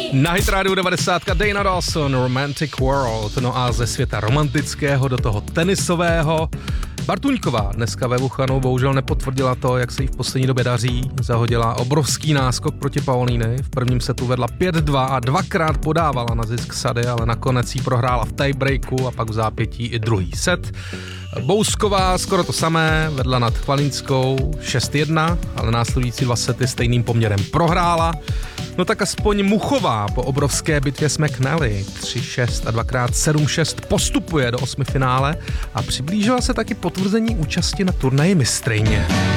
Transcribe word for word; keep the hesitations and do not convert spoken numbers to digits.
Na Hit Radio devadesát Dana Dawson, Romantic World, no a ze světa romantického do toho tenisového. Bartuňková dneska ve Wuhanu bohužel nepotvrdila to, jak se jí v poslední době daří. Zahodila obrovský náskok proti Paulíny. V prvním setu vedla pět dva a dvakrát podávala na zisk sady, ale nakonec jí prohrála v tiebreaku a pak v zápětí i druhý set. Bousková skoro to samé, vedla nad Chvalinskou šest jedna, ale následující dva sety stejným poměrem prohrála. No tak aspoň Muchová po obrovské bitvě s McNally tři šest a dvakrát sedm šest postupuje do osmifinále a přiblížila se taky potvrzení účasti na turnaji mistryně.